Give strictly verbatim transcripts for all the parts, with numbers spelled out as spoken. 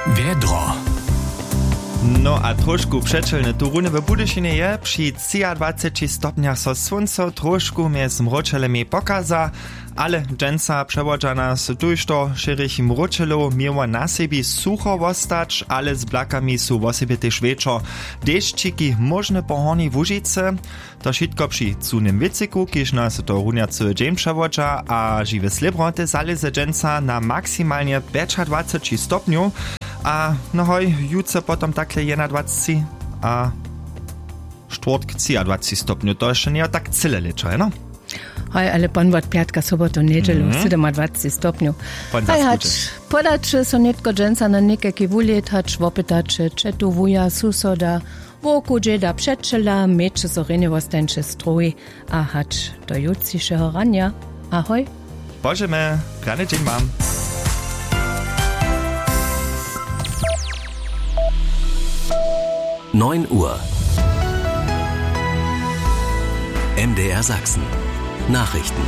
Wiedro. No a trošku przeczelne turuny w Budyszynie je przy dwudziestu stopniach so słońce trošku mjez mročelemi pokaza, ale dżęca przewodżana z tujšto szerych mročelów miała na sobie sucho wostać, ale z blakami su wosebie też wieczo. Deszczyki możne pohorni w Łužice, to wszystko przy cunym wicyku, kiež nas to runiacy dzień przewodża, a żywe slibroty zaleze dżęca na maksymalnie dwadzieścia stopniów, a no hoj, jutro potom takle je na dwadzieścia, a czwartek dwadzieścia stopniów, to jeszcze nie tak cyle liczy, no? Hoj, ale ponwad piatka, soboto, niedzielu, mm-hmm. dwadzieścia stopniów. Hoj, hacz, podaczy so netko dżęca na niekaki wulet, hacz wopytaczy, czetu wuja, susoda, woku dżeda przeczela, mecze so renewostańcze strój, a hacz, do jutrzejszego rania. Ahoj. Bożemy, grany dzień mam. neun Uhr. M D R Sachsen. Nachrichten.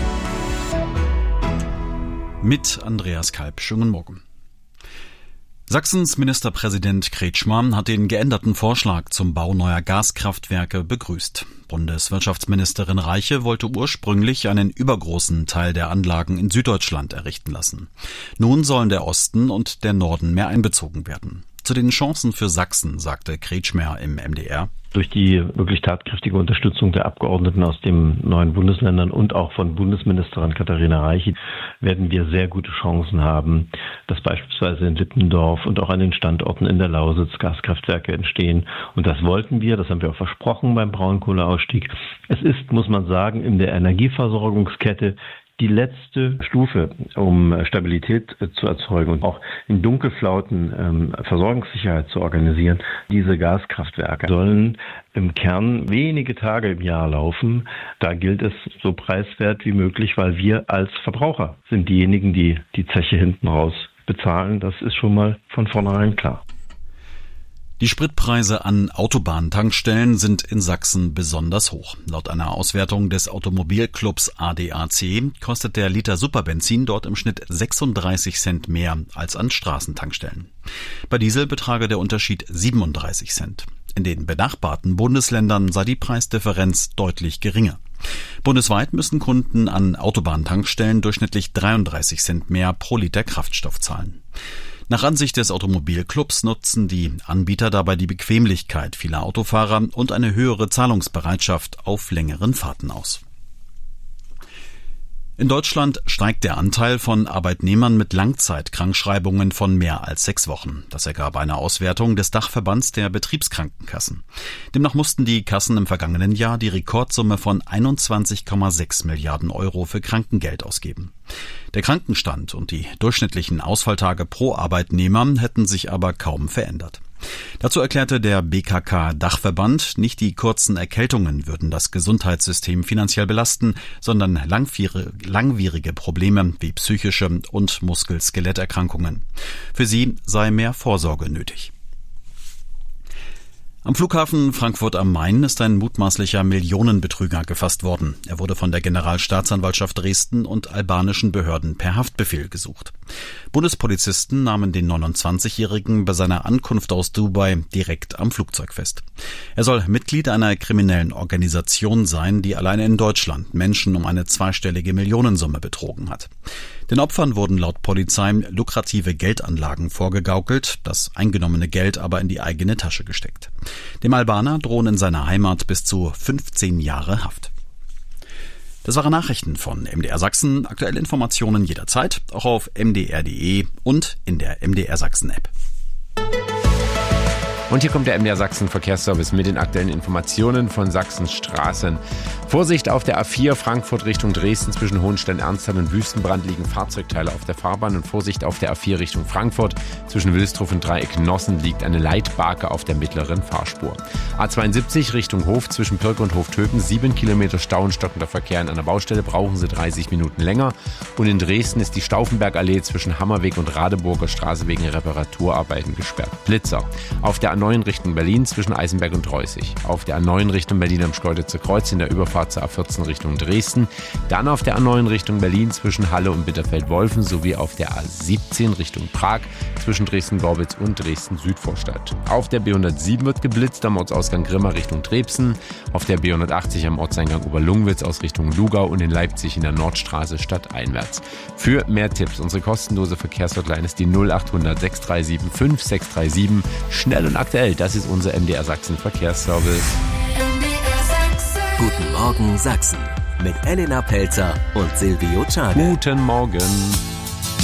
Mit Andreas Kalb. Schönen Morgen. Sachsens Ministerpräsident Kretschmer hat den geänderten Vorschlag zum Bau neuer Gaskraftwerke begrüßt. Bundeswirtschaftsministerin Reiche wollte ursprünglich einen übergroßen Teil der Anlagen in Süddeutschland errichten lassen. Nun sollen der Osten und der Norden mehr einbezogen werden. Zu den Chancen für Sachsen sagte Kretschmer im M D R. Durch die wirklich tatkräftige Unterstützung der Abgeordneten aus den neuen Bundesländern und auch von Bundesministerin Katharina Reiche werden wir sehr gute Chancen haben, dass beispielsweise in Lippendorf und auch an den Standorten in der Lausitz Gaskraftwerke entstehen. Und das wollten wir, das haben wir auch versprochen beim Braunkohleausstieg. Es ist, muss man sagen, in der Energieversorgungskette die letzte Stufe, um Stabilität äh, zu erzeugen und auch in Dunkelflauten ähm, Versorgungssicherheit zu organisieren. Diese Gaskraftwerke sollen im Kern wenige Tage im Jahr laufen. Da gilt es so preiswert wie möglich, weil wir als Verbraucher sind diejenigen, die die Zeche hinten raus bezahlen. Das ist schon mal von vornherein klar. Die Spritpreise an Autobahntankstellen sind in Sachsen besonders hoch. Laut einer Auswertung des Automobilclubs A D A C kostet der Liter Superbenzin dort im Schnitt sechsunddreißig Cent mehr als an Straßentankstellen. Bei Diesel betrage der Unterschied siebenunddreißig Cent. In den benachbarten Bundesländern sei die Preisdifferenz deutlich geringer. Bundesweit müssen Kunden an Autobahntankstellen durchschnittlich dreiunddreißig Cent mehr pro Liter Kraftstoff zahlen. Nach Ansicht des Automobilclubs nutzen die Anbieter dabei die Bequemlichkeit vieler Autofahrer und eine höhere Zahlungsbereitschaft auf längeren Fahrten aus. In Deutschland steigt der Anteil von Arbeitnehmern mit Langzeitkrankschreibungen von mehr als sechs Wochen. Das ergab eine Auswertung des Dachverbands der Betriebskrankenkassen. Demnach mussten die Kassen im vergangenen Jahr die Rekordsumme von einundzwanzig Komma sechs Milliarden Euro für Krankengeld ausgeben. Der Krankenstand und die durchschnittlichen Ausfalltage pro Arbeitnehmer hätten sich aber kaum verändert. Dazu erklärte der B K K-Dachverband, nicht die kurzen Erkältungen würden das Gesundheitssystem finanziell belasten, sondern langwierige Probleme wie psychische und Muskel-Skeletterkrankungen. Für sie sei mehr Vorsorge nötig. Am Flughafen Frankfurt am Main ist ein mutmaßlicher Millionenbetrüger gefasst worden. Er wurde von der Generalstaatsanwaltschaft Dresden und albanischen Behörden per Haftbefehl gesucht. Bundespolizisten nahmen den neunundzwanzigjährigen bei seiner Ankunft aus Dubai direkt am Flugzeug fest. Er soll Mitglied einer kriminellen Organisation sein, die alleine in Deutschland Menschen um eine zweistellige Millionensumme betrogen hat. Den Opfern wurden laut Polizei lukrative Geldanlagen vorgegaukelt, das eingenommene Geld aber in die eigene Tasche gesteckt. Dem Albaner drohen in seiner Heimat bis zu fünfzehn Jahre Haft. Das waren Nachrichten von M D R Sachsen. Aktuelle Informationen jederzeit, auch auf m d r punkt d e und in der M D R Sachsen App. Und hier kommt der M D R Sachsen Verkehrsservice mit den aktuellen Informationen von Sachsens Straßen. Vorsicht auf der A vier Frankfurt Richtung Dresden zwischen Hohenstein-Ernsthal und Wüstenbrand liegen Fahrzeugteile auf der Fahrbahn und Vorsicht auf der A vier Richtung Frankfurt zwischen Wilsdruf und Dreieck Nossen liegt eine Leitbarke auf der mittleren Fahrspur. A zweiundsiebzig Richtung Hof zwischen Pirk und Hoftöten sieben Kilometer Stau und stockender Verkehr an einer Baustelle, brauchen Sie dreißig Minuten länger. Und in Dresden ist die Stauffenbergallee zwischen Hammerweg und Radeburger Straße wegen Reparaturarbeiten gesperrt. Blitzer. Auf der A neun Richtung Berlin zwischen Eisenberg und Reußig. Auf der A neun Richtung Berlin am Schkeuditzer Kreuz in der Überfahrt zur A vierzehn Richtung Dresden. Dann auf der A neun Richtung Berlin zwischen Halle und Bitterfeld-Wolfen sowie auf der A siebzehn Richtung Prag zwischen Dresden-Gorbitz und Dresden-Südvorstadt. Auf der B hundertsieben wird geblitzt am Ortsausgang Grimma Richtung Trebsen. Auf der B hundertachtzig am Ortseingang Oberlungwitz aus Richtung Lugau und in Leipzig in der Nordstraße stadteinwärts. Für mehr Tipps, unsere kostenlose Verkehrshotline ist die null achthundert sechs drei sieben fünf sechs drei sieben. Schnell und aktuell, das ist unser M D R Sachsen Verkehrsservice. Guten Morgen Sachsen mit Elena Pelzer und Silvio Czade. Guten Morgen.